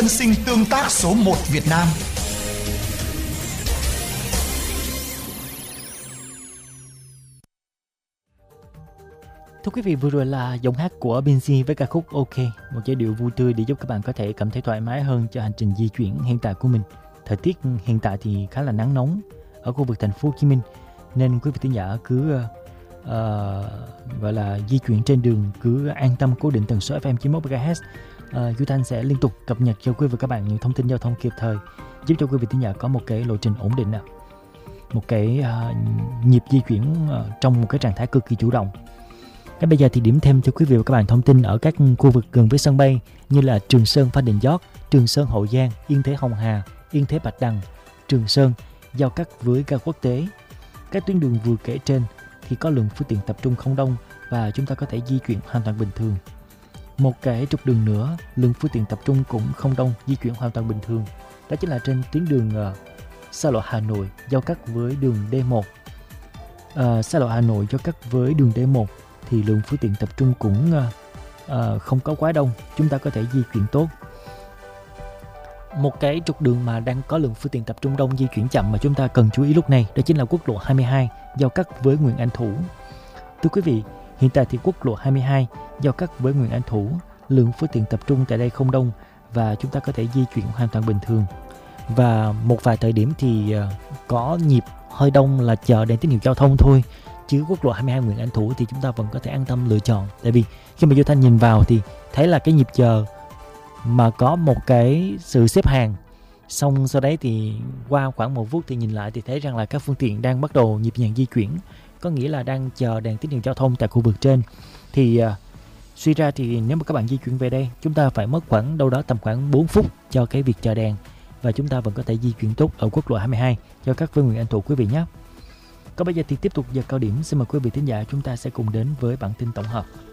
dân sinh tương tác số 1 Việt Nam. Thưa quý vị, vừa rồi là giọng hát của Binz với ca khúc OK, một giai điệu vui tươi để giúp các bạn có thể cảm thấy thoải mái hơn cho hành trình di chuyển hiện tại của mình. Thời tiết hiện tại thì khá là nắng nóng ở khu vực thành phố Hồ Chí Minh, nên quý vị thính giả cứ gọi là di chuyển trên đường cứ an tâm cố định tần số FM 91 MHz. Duy Thanh sẽ liên tục cập nhật cho quý vị và các bạn những thông tin giao thông kịp thời, giúp cho quý vị thính giả có một cái lộ trình ổn định, một cái nhịp di chuyển trong một cái trạng thái cực kỳ chủ động. Bây giờ thì điểm thêm cho quý vị và các bạn thông tin ở các khu vực gần với sân bay như là Trường Sơn Phan Đình Giót, Trường Sơn Hậu Giang, Yên Thế Hồng Hà, Yên Thế Bạch Đằng, Trường Sơn giao cắt với ga quốc tế. Các tuyến đường vừa kể trên thì có lượng phương tiện tập trung không đông và chúng ta có thể di chuyển hoàn toàn bình thường. Một cái trục đường nữa, lượng phương tiện tập trung cũng không đông, di chuyển hoàn toàn bình thường. Đó chính là trên tuyến đường xa lộ Hà Nội giao cắt với đường D1. Xa lộ Hà Nội giao cắt với đường D1 thì lượng phương tiện tập trung cũng không có quá đông, chúng ta có thể di chuyển tốt. Một cái trục đường mà đang có lượng phương tiện tập trung đông, di chuyển chậm mà chúng ta cần chú ý lúc này, đó chính là quốc lộ 22 giao cắt với Nguyễn Anh Thủ. Thưa quý vị, hiện tại thì quốc lộ 22 giao cắt với Nguyễn Anh Thủ, lượng phương tiện tập trung tại đây không đông và chúng ta có thể di chuyển hoàn toàn bình thường. Và một vài thời điểm thì có nhịp hơi đông là chờ đèn tín hiệu giao thông thôi, chứ quốc lộ 22 Nguyễn Anh Thủ thì chúng ta vẫn có thể an tâm lựa chọn. Tại vì khi mà Duy Thanh nhìn vào thì thấy là cái nhịp chờ mà có một cái sự xếp hàng, xong sau đấy thì qua khoảng 1 phút thì nhìn lại thì thấy rằng là các phương tiện đang bắt đầu nhịp nhàng di chuyển, có nghĩa là đang chờ đèn tín hiệu giao thông tại khu vực trên. Thì suy ra thì nếu mà các bạn di chuyển về đây, chúng ta phải mất khoảng đâu đó tầm khoảng 4 phút cho cái việc chờ đèn, và chúng ta vẫn có thể di chuyển tốt ở quốc lộ 22 cho các với Nguyễn Anh Thủ quý vị nhé. Còn bây giờ thì tiếp tục giờ cao điểm, xin mời quý vị thính giả chúng ta sẽ cùng đến với bản tin tổng hợp.